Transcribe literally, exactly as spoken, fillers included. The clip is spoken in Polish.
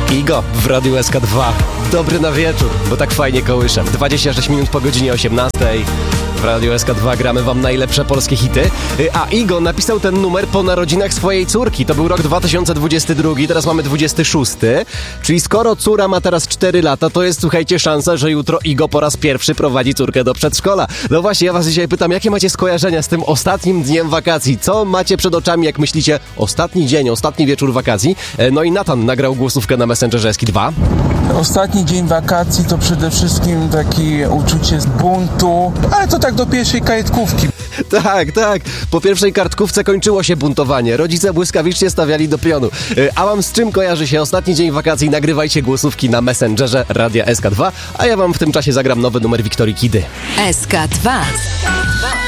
Igo w Radiu S K dwa. Dobry na wieczór, bo tak fajnie kołyszę. dwadzieścia sześć minut po godzinie osiemnastej. W Radiu S K dwa gramy wam najlepsze polskie hity. A Igo napisał ten numer po narodzinach swojej córki. To był rok dwa tysiące dwudziesty drugi, teraz mamy dwudziesty szósty. Czyli skoro córa ma teraz cztery lata, to jest, słuchajcie, szansa, że jutro Igo po raz pierwszy prowadzi córkę do przedszkola. No właśnie, ja was dzisiaj pytam, jakie macie skojarzenia z tym ostatnim dniem wakacji? Co macie przed oczami, jak myślicie, ostatni dzień, ostatni wieczór wakacji? No i Natan nagrał głosówkę na Messengerze S K dwa. Ostatni dzień wakacji to przede wszystkim takie uczucie buntu, ale to tak do pierwszej kajetkówki. Tak, tak. Po pierwszej kartkówce kończyło się buntowanie. Rodzice błyskawicznie stawiali do pionu. A wam z czym kojarzy się ostatni dzień wakacji? Nagrywajcie głosówki na Messengerze Radia S K dwa, a ja wam w tym czasie zagram nowy numer Wiktorii Kidy. S K dwa.